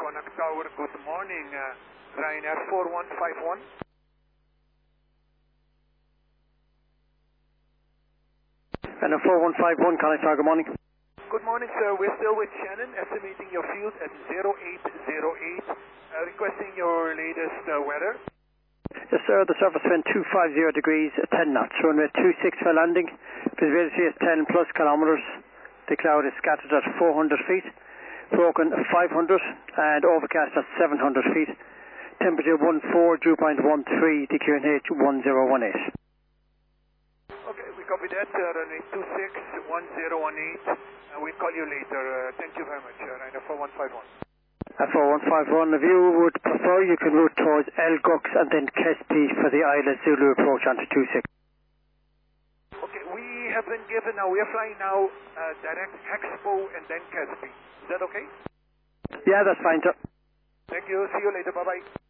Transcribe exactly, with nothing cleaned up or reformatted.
Connacht Tower, good morning. Uh, Ryanair four one five one. Ryanair four one five one, Connacht Tower, good morning. Good morning, sir. We're still with Shannon, estimating your fuel at zero eight zero eight, uh, requesting your latest uh, weather. Yes, sir. The surface wind two five zero degrees, ten knots. Runway two six for landing. Visibility is ten plus kilometers. The cloud is scattered at four hundred feet. Broken five hundred and overcast at seven hundred feet. Temperature one four, dew point one three, D Q N H one zero one eight. Okay, we copy that. Uh, runway two six one zero one eight. Uh, we'll call you later. Uh, thank you very much. Uh, Ryanair four one five one. At four one five one, if you would prefer, you can route towards El Gux and then Kespi for the Isla Zulu approach onto two six. Okay, we have been given now, we are flying now uh, direct Expo and then Kespi. Is that okay? Yeah, that's fine, sir. Thank you. See you later. Bye-bye.